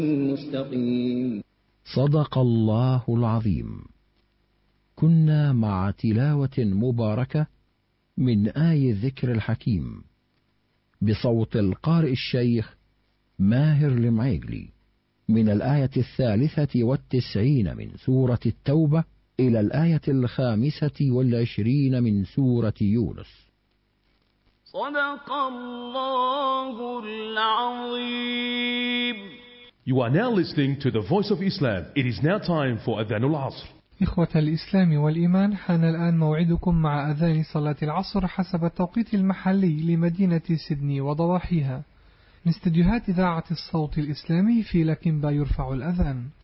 مستقيم. صدق الله العظيم. كنا مع تلاوة مباركة من آي الذكر الحكيم بصوت القارئ الشيخ ماهر المعيقلي من الآية 93 من سورة التوبة إلى الآية 25 من سورة يونس. صدق الله العظيم. You are now listening to the Voice of Islam. It is now time for Adhan al-Asr. إخوة الإسلام والإيمان، حان الآن موعدكم مع أذان صلاة العصر حسب التوقيت المحلي لمدينة سيدني وضواحيها من استديوهات إذاعة الصوت الإسلامي في لكنبا يرفع الأذان.